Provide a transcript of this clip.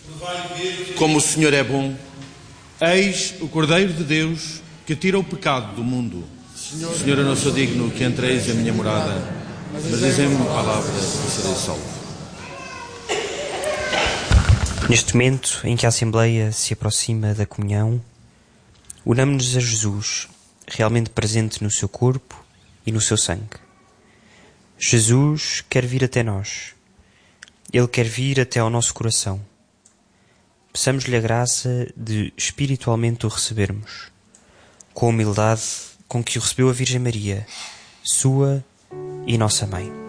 Como o Senhor é bom. Eis o Cordeiro de Deus que tira o pecado do mundo. Senhor, eu não sou digno que entreis em minha morada, mas dizem-me uma palavra e serei salvo. Neste momento em que a Assembleia se aproxima da comunhão, unamos-nos a Jesus, realmente presente no seu corpo e no seu sangue. Jesus quer vir até nós. Ele quer vir até ao nosso coração. Peçamos-lhe a graça de espiritualmente o recebermos, com a humildade com que o recebeu a Virgem Maria, sua e nossa Mãe.